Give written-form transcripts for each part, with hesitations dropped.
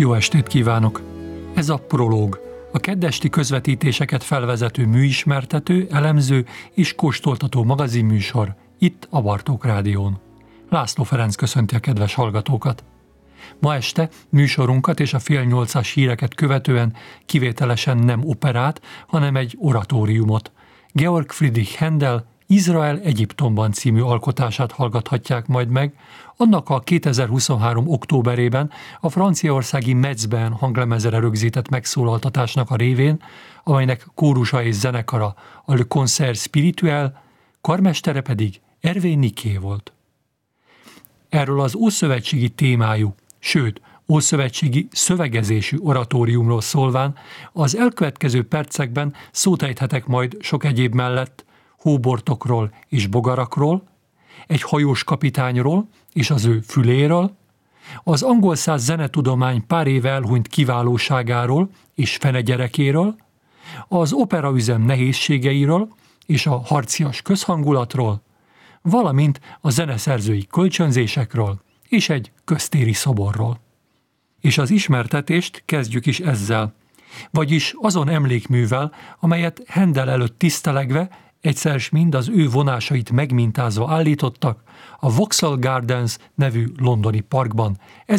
Jó estét kívánok! Ez a Prológ, a keddesti közvetítéseket felvezető műismertető, elemző és kóstoltató magazinműsor itt a Bartók Rádión. László Ferenc köszönti a kedves hallgatókat. Ma este műsorunkat és a 7:30 híreket követően kivételesen nem operát, hanem egy oratóriumot. Georg Friedrich Händel Izrael Egyiptomban című alkotását hallgathatják majd meg, annak a 2023. októberében a franciaországi Metzben hanglemezre rögzített megszólaltatásnak a révén, amelynek kórusa és zenekara a Le Concert Spirituel, karmestere pedig Hervé Niquet volt. Erről az ószövetségi témájú, sőt, ószövetségi szövegezésű oratóriumról szólván az elkövetkező percekben szót ejthetek majd sok egyéb mellett hóbortokról és bogarakról, egy hajós kapitányról és az ő füléről, az angol száz zenetudomány pár éve elhunyt kiválóságáról és fenegyerekéről, az operaüzem nehézségeiről és a harcias közhangulatról, valamint a zeneszerzői kölcsönzésekről és egy köztéri szoborról. És az ismertetést kezdjük is ezzel, vagyis azon emlékművel, amelyet Händel előtt tisztelegve egyszer s mind az ő vonásait megmintázva állítottak a Vauxhall Gardens nevű londoni parkban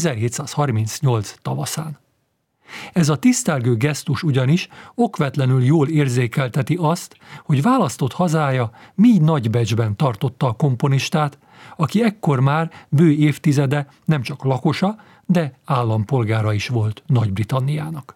1738 tavaszán. Ez a tisztelgő gesztus ugyanis okvetlenül jól érzékelteti azt, hogy választott hazája mi nagy becsben tartotta a komponistát, aki ekkor már bő évtizede nem csak lakosa, de állampolgára is volt Nagy-Britanniának.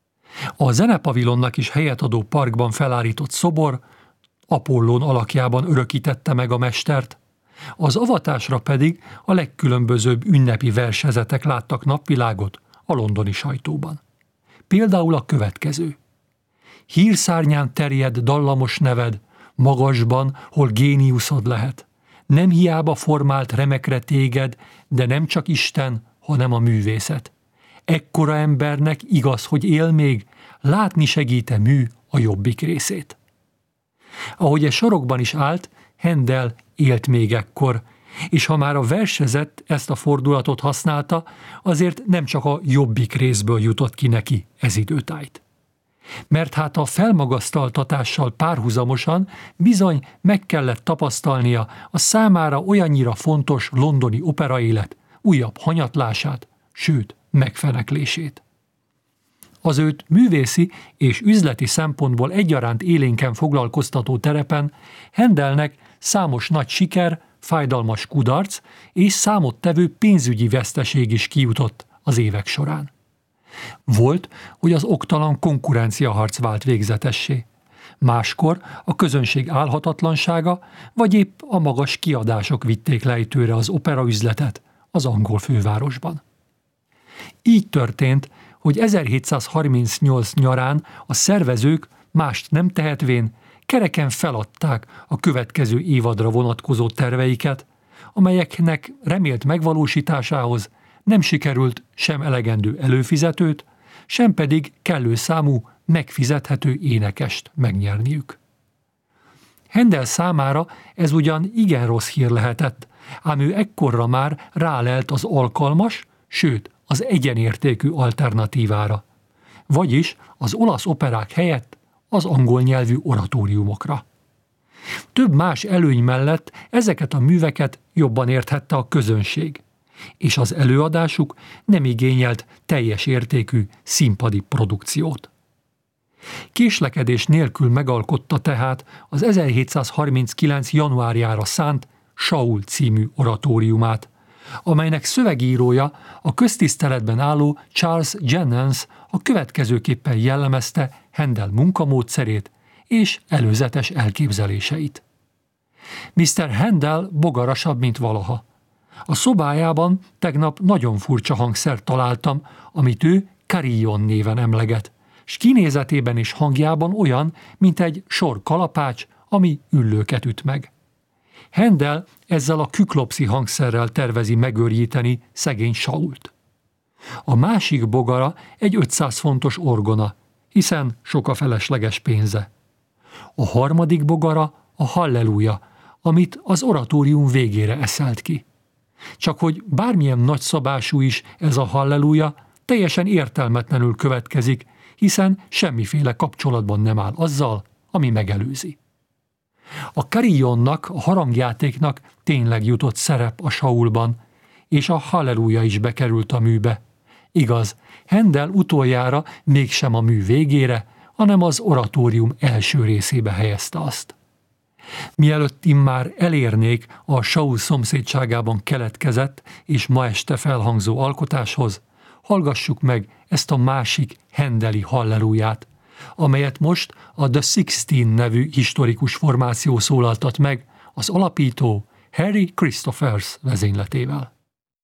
A zenepavilonnak is helyet adó parkban felállított szobor Apollón alakjában örökítette meg a mestert, az avatásra pedig a legkülönbözőbb ünnepi versezetek láttak napvilágot a londoni sajtóban. Például a következő. Hírszárnyán terjed dallamos neved, magasban, hol géniuszod lehet. Nem hiába formált remekre téged, de nem csak Isten, hanem a művészet. Ekkora embernek igaz, hogy él még, látni segíte mű a jobbik részét. Ahogy e sorokban is állt, Händel élt még ekkor, és ha már a versezett ezt a fordulatot használta, azért nem csak a jobbik részből jutott ki neki ez időtájt. Mert hát a felmagasztaltatással párhuzamosan bizony meg kellett tapasztalnia a számára olyannyira fontos londoni operaélet újabb hanyatlását, sőt megfeneklését. Az őt művészi és üzleti szempontból egyaránt élénken foglalkoztató terepen Händelnek számos nagy siker, fájdalmas kudarc és számottevő pénzügyi veszteség is kijutott az évek során. Volt, hogy az oktalan konkurenciaharc vált végzetessé. Máskor a közönség álhatatlansága, vagy épp a magas kiadások vitték lejtőre az operaüzletet az angol fővárosban. Így történt, hogy 1738 nyarán a szervezők mást nem tehetvén kereken feladták a következő évadra vonatkozó terveiket, amelyeknek remélt megvalósításához nem sikerült sem elegendő előfizetőt, sem pedig kellő számú megfizethető énekest megnyerniük. Händel számára ez ugyan igen rossz hír lehetett, ám ő ekkorra már rálelt az alkalmas, sőt az egyenértékű alternatívára, vagyis az olasz operák helyett az angol nyelvű oratóriumokra. Több más előny mellett ezeket a műveket jobban érthette a közönség, és az előadásuk nem igényelt teljes értékű színpadi produkciót. Késlekedés nélkül megalkotta tehát az 1739. januárjára szánt Saul című oratóriumát, amelynek szövegírója a köztiszteletben álló Charles Jennens a következőképpen jellemezte Händel munkamódszerét és előzetes elképzeléseit. Mr. Händel bogarasabb, mint valaha. A szobájában tegnap nagyon furcsa hangszert találtam, amit ő carillon néven emleget, s kinézetében és hangjában olyan, mint egy sor kalapács, ami üllőket üt meg. Händel ezzel a küklopszi hangszerrel tervezi megőrjíteni szegény Sault. A másik bogara egy 500 fontos orgona, hiszen sok a felesleges pénze. A harmadik bogara a halleluja, amit az oratórium végére eszelt ki. Csak hogy bármilyen nagyszabású is ez a halleluja, teljesen értelmetlenül következik, hiszen semmiféle kapcsolatban nem áll azzal, ami megelőzi. A Carillonnak, a harangjátéknak tényleg jutott szerep a Saulban, és a Halleluja is bekerült a műbe. Igaz, Handel utoljára mégsem a mű végére, hanem az oratórium első részébe helyezte azt. Mielőtt immár elérnék a Saul szomszédságában keletkezett és ma este felhangzó alkotáshoz, hallgassuk meg ezt a másik handeli halleluját, amelyet most a The Sixteen nevű historikus formáció szólaltat meg az alapító Harry Christophers vezényletével.